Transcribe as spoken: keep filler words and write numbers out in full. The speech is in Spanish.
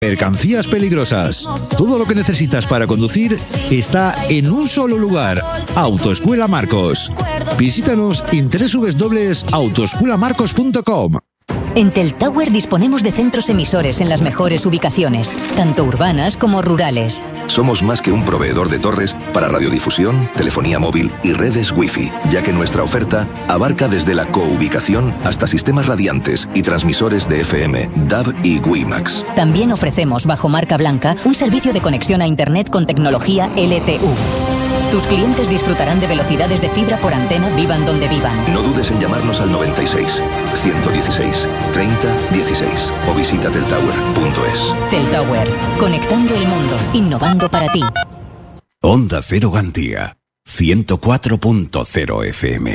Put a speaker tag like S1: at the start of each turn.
S1: Mercancías peligrosas. Todo lo que necesitas para conducir está en un solo lugar. Autoescuela Marcos. Visítanos en doble u doble u doble u punto autoescuela marcos punto com.
S2: En Teltower disponemos de centros emisores en las mejores ubicaciones, tanto urbanas como rurales.
S3: Somos más que un proveedor de torres para radiodifusión, telefonía móvil y redes Wi-Fi, ya que nuestra oferta abarca desde la coubicación hasta sistemas radiantes y transmisores de F M, D A B y WiMAX.
S2: También ofrecemos, bajo marca blanca, un servicio de conexión a Internet con tecnología L T U. Tus clientes disfrutarán de velocidades de fibra por antena, vivan donde vivan.
S3: No dudes en llamarnos al noventa y seis, ciento dieciséis, treinta, dieciséis o visita teltower punto es.
S2: Teltower, conectando el mundo, innovando para ti.
S4: Onda Cero Gandía, ciento cuatro punto cero F M.